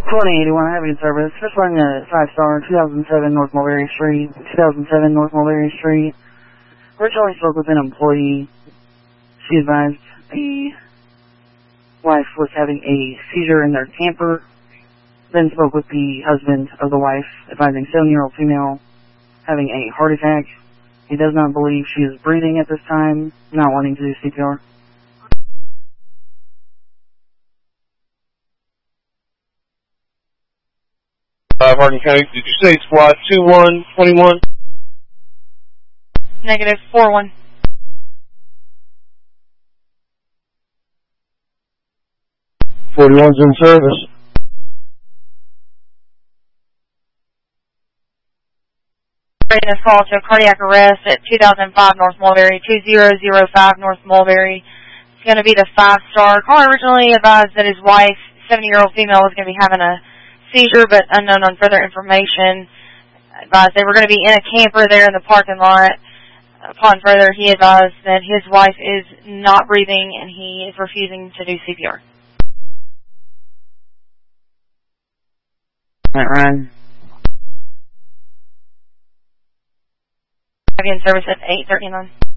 2081 Heavy Service, first line 5-star, 2007 North Mulberry Street, 2007 North Mulberry Street. Originally spoke with an employee. She advised the wife was having a seizure in their camper. Then spoke with the husband of the wife, advising 7-year-old female having a heart attack. He does not believe she is breathing at this time, not wanting to do CPR. Hardin County, did you say squad 2121? Negative 41. 41's in service. This call to a cardiac arrest at 2005 North Mulberry, 2005 North Mulberry. It's going to be the 5-star. Caller originally advised that his wife, 70-year-old female, was going to be having a seizure, but unknown on further information. Advised they were going to be in a camper there in the parking lot. Upon further, he advised that his wife is not breathing and he is refusing to do CPR. All right, Ryan. I'll be in service at 8:39.